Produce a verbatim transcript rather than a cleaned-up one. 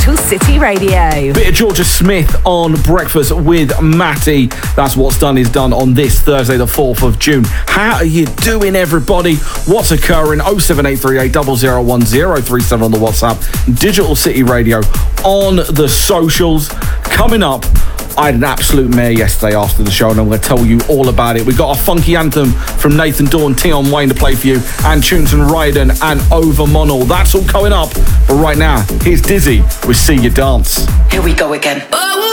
Digital City Radio. Bit of Georgia Smith on Breakfast with Matty. That's What's Done Is Done on this Thursday, the fourth of June. How are you doing, everybody? What's occurring? oh seven eight three eight zero zero one zero three seven on the WhatsApp. Digital City Radio on the socials. Coming up, I had an absolute mare yesterday after the show, and I'm going to tell you all about it. We got a funky anthem from Nathan Dawn, Tion Wayne to play for you, and tunes from Ryden and Over Monol. That's all coming up. But right now, here's Dizzy with See You Dance. Here we go again. Oh.